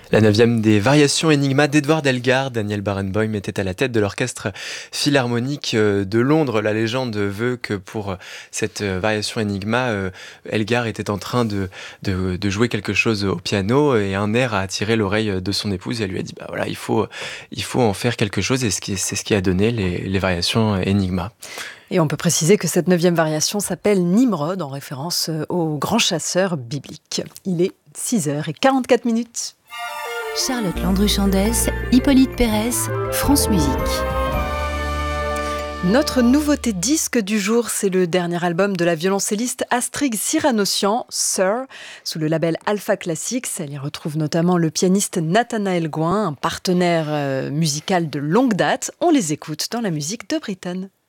La neuvième des variations Enigma d'Edward Elgar. Daniel Barenboim était à la tête de l'orchestre philharmonique de Londres. La légende veut que pour cette variation Enigma, Elgar était en train de jouer quelque chose au piano et un air a attiré l'oreille de son épouse et elle lui a dit bah voilà, il faut en faire quelque chose et c'est ce qui a donné les variations Enigma. Et on peut préciser que cette neuvième variation s'appelle Nimrod, en référence au grand chasseur biblique. Il est 6h44. Charlotte Landru-Chandès, Hippolyte Pérez, France Musique. Notre nouveauté disque du jour, c'est le dernier album de la violoncelliste Astrid Siranossian, Sir, sous le label Alpha Classics. Elle y retrouve notamment le pianiste Nathanaël Gouin, un partenaire musical de longue date. On les écoute dans la musique de Britten.